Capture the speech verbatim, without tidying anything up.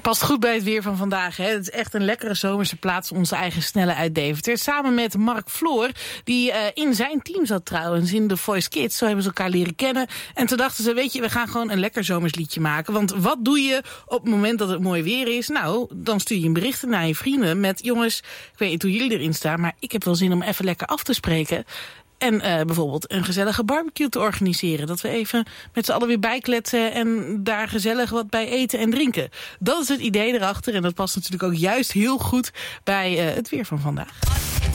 Past goed bij het weer van vandaag. Hè? Het is echt een lekkere zomerse plaats, onze eigen Snelle uit Deventer. Samen met Mark Floor, die uh, in zijn team zat trouwens, in The Voice Kids. Zo hebben ze elkaar leren kennen. En toen dachten ze, weet je, we gaan gewoon een lekker zomersliedje maken. Want wat doe je op het moment dat het mooi weer is? Nou, dan stuur je een bericht naar je vrienden met, jongens, ik weet niet hoe jullie erin staan, maar ik heb wel zin om even lekker af te spreken. En uh, bijvoorbeeld een gezellige barbecue te organiseren. Dat we even met z'n allen weer bijkletsen en daar gezellig wat bij eten en drinken. Dat is het idee erachter en dat past natuurlijk ook juist heel goed bij uh, het weer van vandaag.